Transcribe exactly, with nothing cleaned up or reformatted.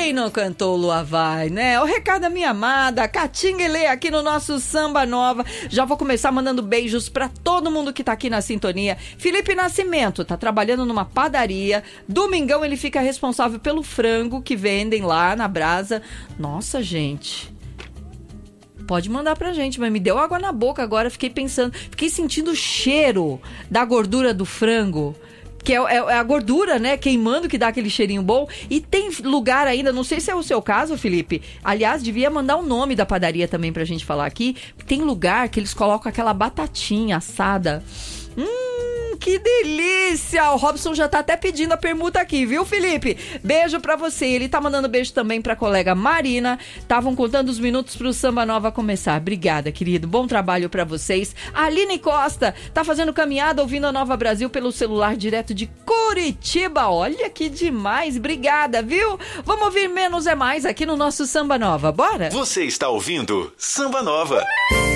Quem não cantou Lua Vai, né? O recado da minha amada, Caatinga e Lê aqui no nosso Samba Nova. Já vou começar mandando beijos pra todo mundo que tá aqui na sintonia. Felipe Nascimento tá trabalhando numa padaria. Domingão ele fica responsável pelo frango que vendem lá na brasa. Nossa, gente... Pode mandar pra gente, mas me deu água na boca agora. Fiquei pensando, fiquei sentindo o cheiro da gordura do frango. Que é, é, é a gordura, né, queimando, que dá aquele cheirinho bom. E tem lugar ainda, não sei se é o seu caso, Felipe. Aliás, devia mandar o nome da padaria também pra gente falar aqui. Tem lugar que eles colocam aquela batatinha assada. Hum, que delícia! O Robson já tá até pedindo a permuta aqui, viu, Felipe? Beijo pra você. Ele tá mandando beijo também pra colega Marina. Estavam contando os minutos pro Samba Nova começar. Obrigada, querido. Bom trabalho pra vocês. A Aline Costa tá fazendo caminhada ouvindo a Nova Brasil pelo celular direto de Curitiba. Olha que demais. Obrigada, viu? Vamos ouvir Menos é Mais aqui no nosso Samba Nova. Bora? Você está ouvindo Samba Nova.